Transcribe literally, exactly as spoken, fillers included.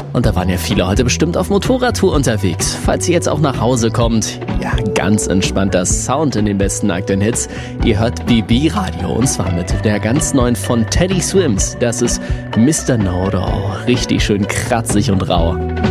Und da waren ja viele heute bestimmt auf Motorradtour unterwegs. Falls ihr jetzt auch nach Hause kommt, ja, ganz entspannter Sound in den besten aktuellen Hits. Ihr hört B B Radio und zwar mit der ganz neuen von Teddy Swims. Das ist Mister Know-It-All. Richtig schön kratzig und rau.